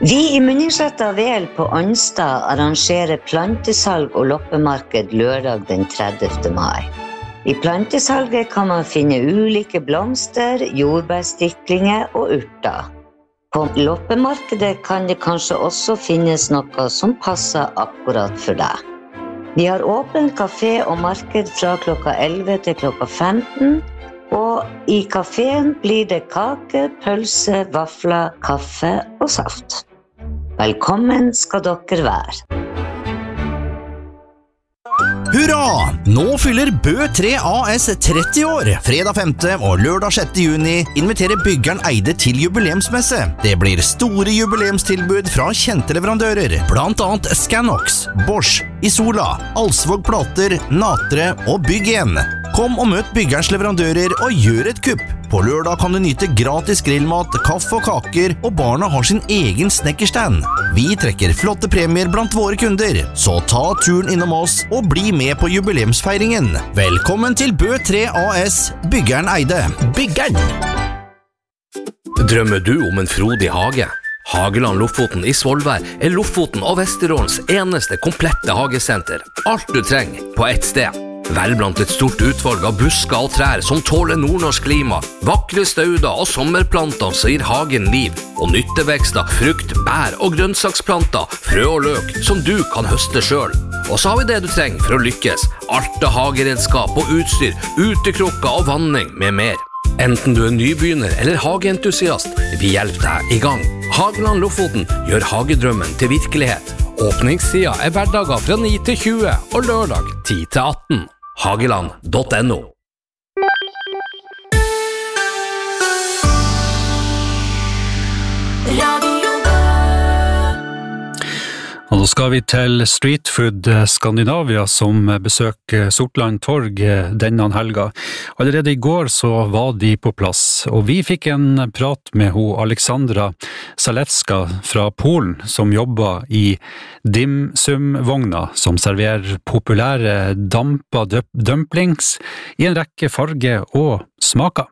Vi I Munningsletta Vel på Ånstad arrangerer plantesalg og loppemarked lørdag den 30. mai. I plantesalget kan man finne ulike blomster, jordbærstiklinger og urter. På loppemarkedet kan det kanskje også finnes noe som passer akkurat for deg. Vi har åpen kafé og marked fra klokka 11 til klokka 15, og I kaféen blir det kake, pølse, vafler, kaffe og saft. Velkommen skal dere være. Hurra! Nå fyller Bø 3 AS 30 år. Fredag 5. og lørdag 6. juni inviterer byggeren Eide til jubileumsmesse. Det blir store jubileumstilbud fra kjente leverandører, blant annet Scanox, Bosch, Isola, Alsvåg Plater, Natre og Bygg1. Kom og møt byggerens leverandører og gjør et kupp. På lørdag kan du nyte gratis grillmat, kaffe og kaker, og barna har sin egen snekkerstand. Vi trekker flotte premier blant våre kunder, så ta turen innom oss og bli med på jubileumsfeiringen. Velkommen til Bø 3 AS, byggeren Eide. Byggeren! Drømmer du om en frodig hage? Hageland Lofoten I Svolvær Lofoten og Vesterålens eneste komplette hagesenter. Alt du trenger på ett sted. Vel blant et stort utvalg av busker og trær som tåler nordnorsk klima, vakre stauder og sommerplanter som gir hagen liv, og nyttevekster, frukt, bær og grønnsaksplanter, frø og løk som du kan høste selv. Og så har vi det du trenger for å lykkes, alt av hageredskap og utstyr, utekrukker og vanning med mer. Enten du nybegynner eller hageentusiast, vi hjelper deg I gang. Hageland Lofoten gjør hagedrømmen til virkelighet. Åpningstida hverdager fra 9 til 20 og lørdag 10 til 18. Hageland.no. Og nå skal vi til Street Food Skandinavia som besøker Sortland Torg denne helga. Allerede I går så var de på plass, og vi fikk en prat med Aleksandra Zalewska fra Polen som jobber I dimsumvogna som serverer populære dampa dumplings I en rekke farger og smaker.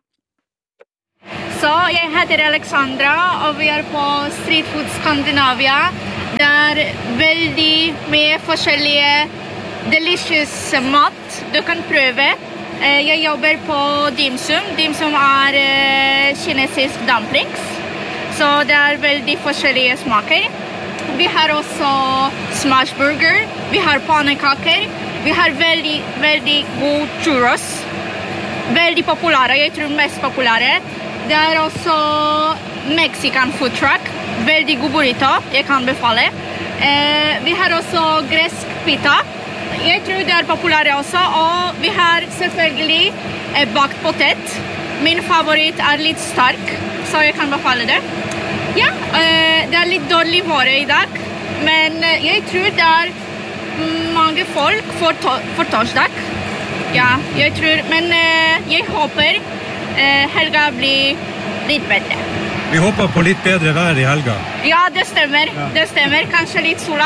Så jeg heter Aleksandra, og vi på Street Food Skandinavia. Det veldig mye forskjellige delicious mat du kan prøve. Jeg jobber på dimsum. Dimsum kinesisk dumplings. Så det veldig forskjellige smaker. Vi har også smashburger. Vi har pannekaker. Vi har veldig, veldig god churros. Veldig populære, jeg tror mest populære. Det også Mexican food truck. Veldig god burrito, jeg kan befale. Vi har også gresk pita. Jeg tror det populære også, og vi har selvfølgelig bakt potet. Min favoritt litt sterk, så jeg kan befale det. Ja, det litt dårlig våre I dag, men jeg tror det mange folk for torsdag. Ja, jeg tror, men jeg håper helga blir litt bedre. Vi håper på litt bedre vær I helga. Ja, det stemmer. Ja. Det stemmer. Kanskje litt sola.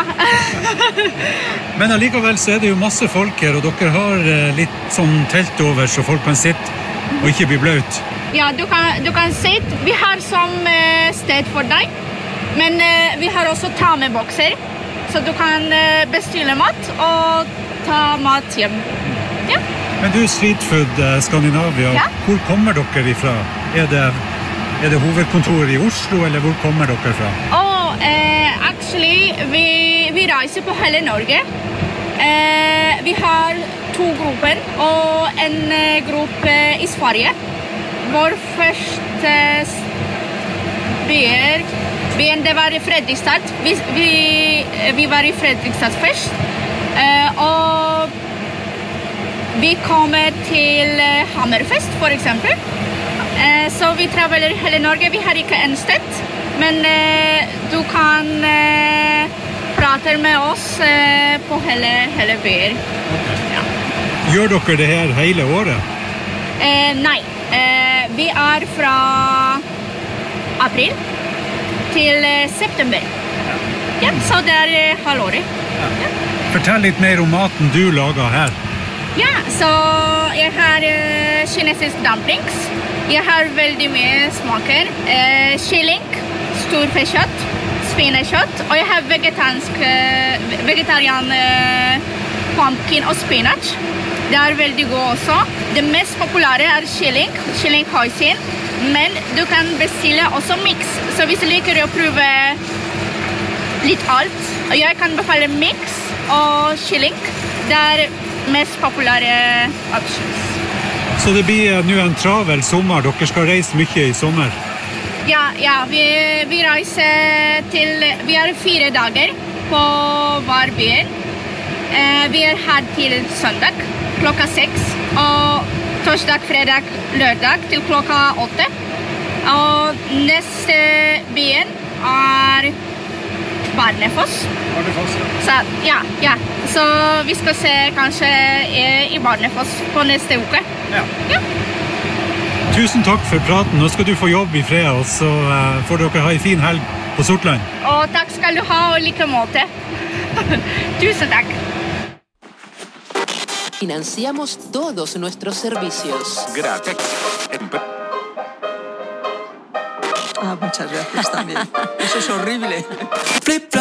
Men allikevel så det jo masse folk her, og dere har litt sånn telt over så folk kan sitte og ikke bli bløt. Ja, du kan sitte. Vi har som sted for deg, men vi har også ta-med-bokser, så du kan bestille mat og ta mat hjem. Ja. Men du, Street Food Skandinavia, ja? Hvor kommer dere ifra? Er det hovedkontor I Oslo, eller hvor kommer dere fra? Actually, vi reiser på hele Norge. Vi har 2 grupper, og en gruppe I Sverige. Vår første byen, det var I Fredrikstad. Vi var I Fredrikstad først. Og vi kommer til Hammerfest, for eksempel. Så vi traveler hele Norge. Vi har ikke en sted, men du kan prate med oss på hele byen. Ja. Gjør dere det her hele året? Nei. Vi fra april til september. Ja, så det halvåret. Ja. Fortell litt mer om maten du lager her. Ja, så jeg har kinesisk dumplings. Jeg har veldig mye smaker. Kylling, storfekjøtt, svinekjøtt, og jeg har vegetarian pumpkin og spinach. Det veldig god også. Det mest populære kylling hoisin, men du kan bestille også mix. Så hvis du liker å prøve litt alt, og jeg kan befale mix og kylling, det mest populære options. Så det blir nå en travel sommer, dere skal reise mye i sommer? Ja, vi reiser til, vi 4 dager på hver byen. Vi her til søndag, klokka 6, og torsdag, fredag, lørdag til klokka 8. Og neste byen Barnefoss. Så, ja. Så vi skal se kanskje i Barnefoss på neste uke. Ja. Tusen takk for praten. Nå skal du få jobb i fredag, og så får dere ha en fin helg på Sortland. Og takk skal du ha, og like måte. Tusen takk. Financiamos todos nuestros servicios. Gracias. Muchas gracias también. Eso es horrible.